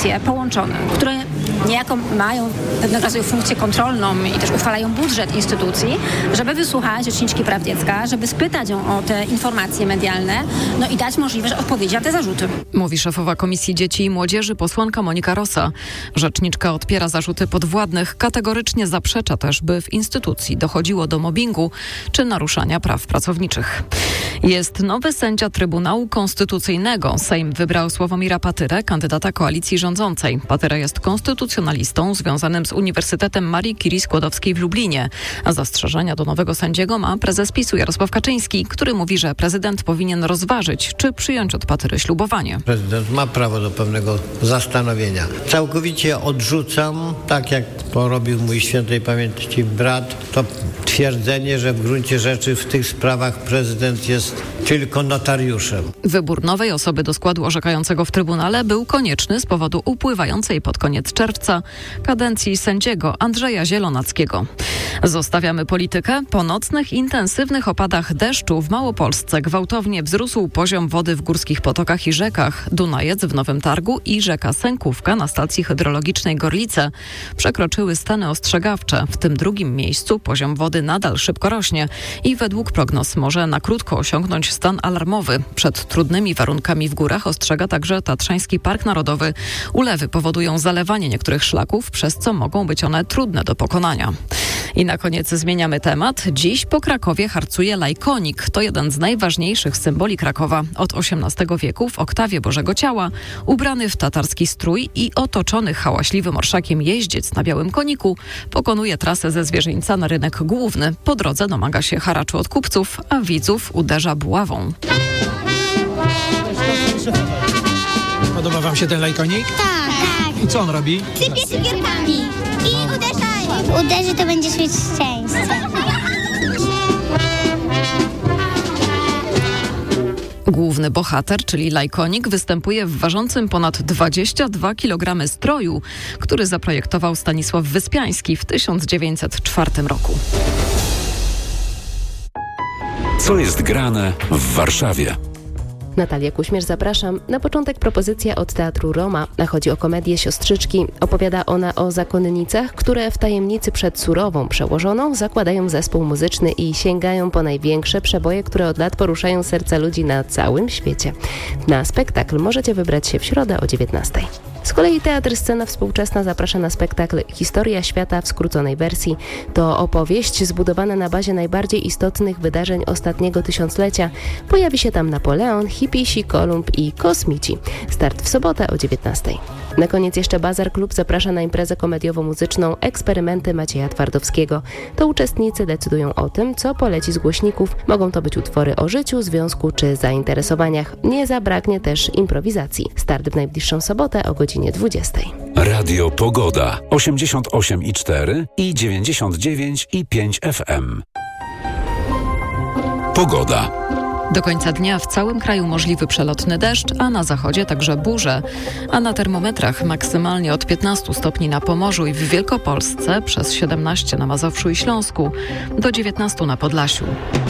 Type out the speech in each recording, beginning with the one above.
instytucje połączone, które niejako mają pewnego rodzaju funkcję kontrolną i też uchwalają budżet instytucji, żeby wysłuchać rzeczniczki praw dziecka, żeby spytać ją o te informacje medialne, no i dać możliwość odpowiedzi na te zarzuty. Mówi szefowa Komisji Dzieci i Młodzieży posłanka Monika Rosa. Rzeczniczka odpiera zarzuty podwładnych, kategorycznie zaprzecza też, by w instytucji dochodziło do mobbingu czy naruszania praw pracowniczych. Jest nowy sędzia Trybunału Konstytucyjnego. Sejm wybrał Sławomira Patyrę, kandydata koalicji rządzącej. Patyra jest konstytucjonalistą związanym z Uniwersytetem Marii Curie Skłodowskiej w Lublinie. A zastrzeżenia do nowego sędziego ma prezes PiS-u Jarosław Kaczyński, który mówi, że prezydent powinien rozważyć, czy przyjąć od Patyry ślubowanie. Prezydent ma prawo do pewnego zastanowienia. Całkowicie odrzucam, tak jak porobił mój świętej pamięci brat, to twierdzenie, że w gruncie rzeczy w tych sprawach prezydent jest tylko notariuszem. Wybór nowej osoby do składu orzekającego w Trybunale był konieczny z powodu upływającej pod koniec czerwca kadencji sędziego Andrzeja Zielonackiego. Zostawiamy politykę. Po nocnych, intensywnych opadach deszczu w Małopolsce gwałtownie wzrósł poziom wody w górskich potokach i rzekach. Dunajec w Nowym Targu i rzeka Sękówka na stacji hydrologicznej Gorlice przekroczyły stany ostrzegawcze. W tym drugim miejscu poziom wody nadal szybko rośnie i według prognoz może na krótko osiągnąć stan alarmowy. Przed trudnymi warunkami w górach ostrzega także Tatrzański Park Narodowy. Ulewy powodują zalewanie niektórych szlaków, przez co mogą być one trudne do pokonania. I na koniec zmieniamy temat. Dziś po Krakowie harcuje lajkonik. To jeden z najważniejszych symboli Krakowa. Od XVIII wieku w oktawie Bożego Ciała, ubrany w tatarski strój i otoczony hałaśliwym orszakiem jeździec na białym koniku pokonuje trasę ze Zwierzyńca na rynek główny. Po drodze domaga się haraczu od kupców, a widzów uderza buławą. Podoba wam się ten lajkonik? Tak. I co on robi? Sypie cukierkami i uderza. Uderzy, to będziesz mieć szczęście. Główny bohater, czyli lajkonik, występuje w ważącym ponad 22 kg stroju, który zaprojektował Stanisław Wyspiański w 1904 roku. Co jest grane w Warszawie? Natalia Kuśmierz, zapraszam. Na początek propozycja od Teatru Roma. Chodzi o komedię Siostrzyczki. Opowiada ona o zakonnicach, które w tajemnicy przed surową przełożoną zakładają zespół muzyczny i sięgają po największe przeboje, które od lat poruszają serca ludzi na całym świecie. Na spektakl możecie wybrać się w środę o 19:00. Z kolei Teatr Scena Współczesna zaprasza na spektakl Historia świata w skróconej wersji. To opowieść zbudowana na bazie najbardziej istotnych wydarzeń ostatniego tysiąclecia. Pojawi się tam Napoleon, hipisi, Kolumb i kosmici. Start w sobotę o 19:00. Na koniec jeszcze Bazar Klub zaprasza na imprezę komediowo-muzyczną Eksperymenty Macieja Twardowskiego. To uczestnicy decydują o tym, co poleci z głośników. Mogą to być utwory o życiu, związku czy zainteresowaniach. Nie zabraknie też improwizacji. Start w najbliższą sobotę o godzinie 20:00. Radio Pogoda 88,4 i 99,5 FM. Pogoda. Do końca dnia w całym kraju możliwy przelotny deszcz, a na zachodzie także burze. A na termometrach maksymalnie od 15 stopni na Pomorzu i w Wielkopolsce, przez 17 na Mazowszu i Śląsku, do 19 na Podlasiu.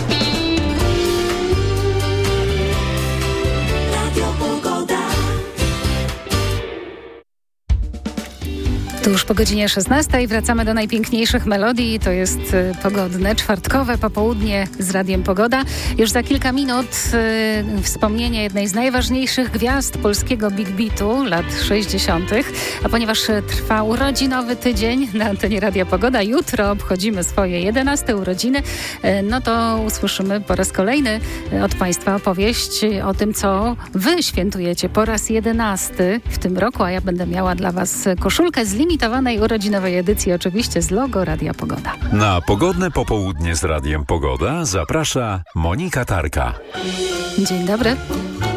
Tuż po godzinie 16:00 wracamy do najpiękniejszych melodii. To jest pogodne, czwartkowe popołudnie z Radiem Pogoda. Już za kilka minut wspomnienie jednej z najważniejszych gwiazd polskiego Big Beatu lat 60. A ponieważ trwa urodzinowy tydzień na antenie Radia Pogoda, jutro obchodzimy swoje 11 urodziny, no to usłyszymy po raz kolejny od Państwa opowieść o tym, co Wy świętujecie po raz 11 w tym roku, a ja będę miała dla Was koszulkę z limitowanej urodzinowej edycji, oczywiście z logo Radia Pogoda. Na pogodne popołudnie z Radiem Pogoda zaprasza Monika Tarka. Dzień dobry.